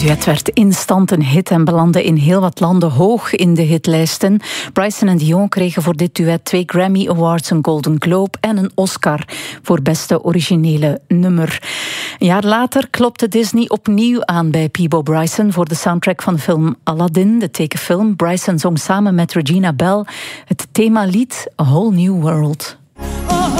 duet werd instant een hit en belandde in heel wat landen hoog in de hitlijsten. Bryson en Dion kregen voor dit duet 2 Grammy Awards, een Golden Globe en een Oscar voor beste originele nummer. Een jaar later klopte Disney opnieuw aan bij Peabo Bryson voor de soundtrack van de film Aladdin, de tekenfilm. Bryson zong samen met Regina Bell het themalied A Whole New World.